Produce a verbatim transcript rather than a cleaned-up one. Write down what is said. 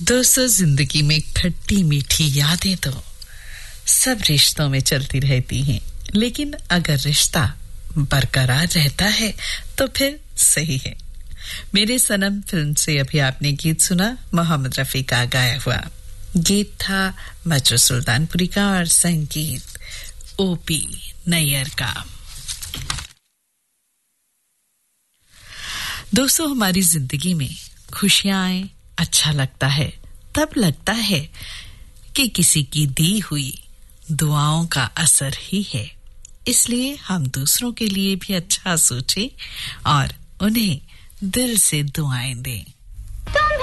दोस्तों, जिंदगी में खट्टी मीठी यादें तो सब रिश्तों में चलती रहती हैं, लेकिन अगर रिश्ता बरकरार रहता है तो फिर सही है। मेरे सनम फिल्म से अभी आपने गीत सुना, मोहम्मद रफी का गाया हुआ गीत था मजरू सुल्तानपुरी का और संगीत ओपी नैयर का। दोस्तों, हमारी जिंदगी में खुशियां आए, अच्छा लगता है, तब लगता है कि किसी की दी हुई दुआओं का असर ही है। इसलिए हम दूसरों के लिए भी अच्छा सोचें और उन्हें दिल से दुआएं दें।